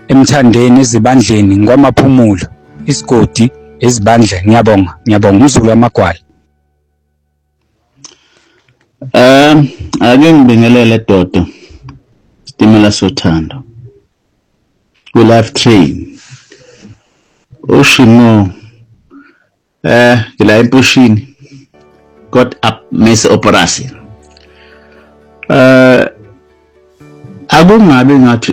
emthandeni ezibandleni ngwamaphumulo isigodi ezibandla. Ngiyabonga uMzulu waMagwala. Ake ngibingelele dodo Sitimela sothando ku live train Oshimo ngila empushini got up Miss Operation akungabe ngathi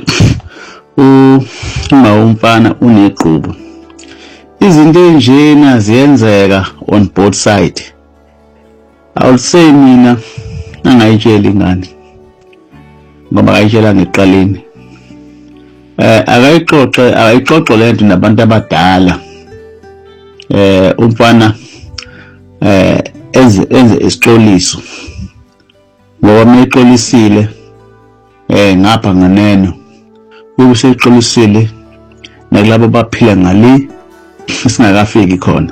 uma umfana unequbo izinto enjena ziyenzeka on both side. I would say mina angayitshela ingane ngoba ayitshela ngeqaleni akayixoxe lento nabantu abadala umfana enze isixoliso ngoba mexolisile ngapha nganeno ubusexolisile nakulabo baphila ngale singakafiki khona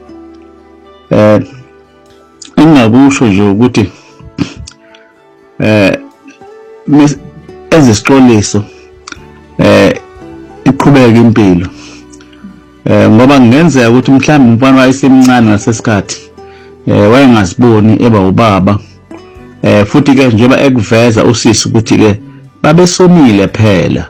engakusho nje ukuthi ezisixoliso iqhubeka impilo ngoba ngenzeka ukuthi mhlawumbe umfana wayesemncane ngasesikhathi wayengaziboni eba ubaba futhi ke njengoba ekuveza usisi ukuthi ke babesomile phela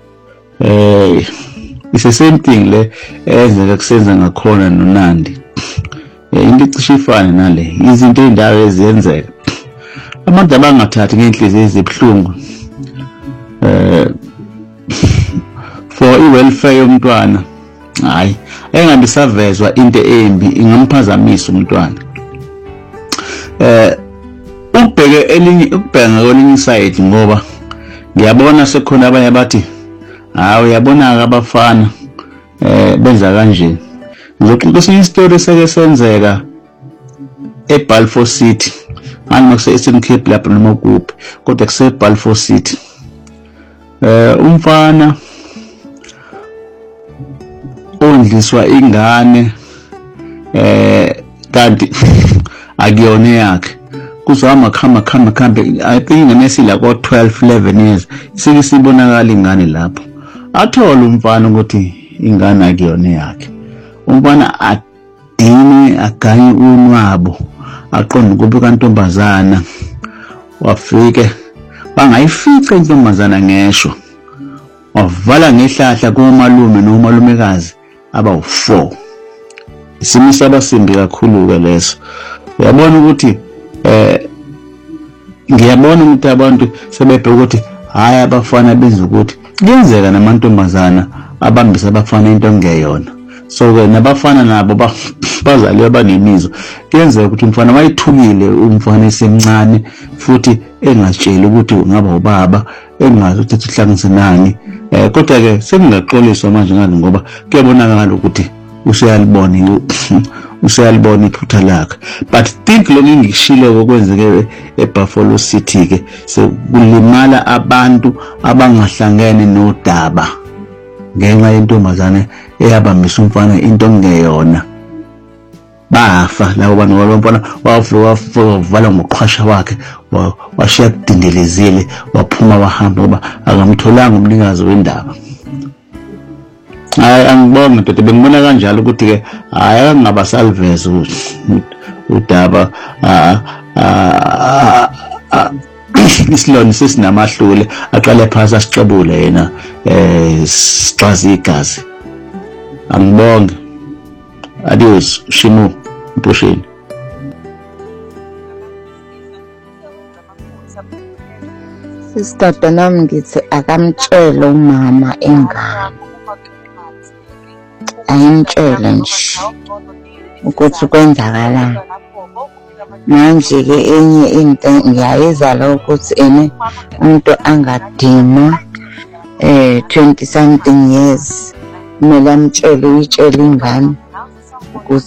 it's the same thing le ezeka kusenza ngakhona noNandi into icishifana nale izinto endawo eziyenzeka abantu abangathathi ngenhliziyo ezibhlungu for i-welfare yomntwana hayi engabe savezwa into embi ingamphazamisa umntwana ukubheka kwelinye side ngoba ngiyabona sekhona abanye abathi hawu uyabona abafana benza kanje ngizoxoxa istory seke senzeka eBalfour City angimakuse Eastern Cape lapho noma kuphi kodwa kuse Balfour City umfana ondliswa ingane kanti akuyona yakhe kuzama khama I think ingane esila ko 12 11 years sikisibonakala ingane lapho athola umfana ukuthi ingane akuyona yakhe umfana adini aganye unwabo aqonda kube kantombazana wafike bangayifica intombazana ngesho wavala ngehlahla komalume nomalumekazi aba4 isimo sabasimbi kakhulu ke leso uyabona ukuthi ngiyabona ukuthi abantu sebebheka ukuthi hayi abafana benza ukuthi kuyenzeka namantombazana abambisa abafana into ngeyona so ke nabafana nabo bazaliwe banemizwa kuyenzeka ukuthi umfana wayithukile umfana esemncane futhi engatshela ukuthi ungaba ubaba engazi ukuthi uhlanganise nani kodwa ke sengingaxoliswa manje ngani ngoba kuyabonakala ukuthi useyalibona iphutha lakhe but think lo ngishilo okwenzeke eBuffalo City ke sekulimala abantu abangahlangene nodaba ngenxa yentombazane eyabambisa umfana into ngeyona bafa labo bantu abafana wavala ngoqhasha wakhe washiya kudindelezile waphuma wahamba ngoba akamtholanga umnikazi wendaba. Hayi angibonga ndoda bengibona kanjalo ukuthi ke hayi angabasalveza udaba isiloni sesinamahlule aqale phasa sicebule yena sixwazi igazi. Angibonga. Adios Shimo Mposheni. Sister Donam ngithi akamtshela umama engane. Ayimtshele nje ukuthi kwenzakalani. Manje ke enye into ngiyayizwa la ukuthi umuntu angadinwa 20 something years kumele amtshele uyitshela ingane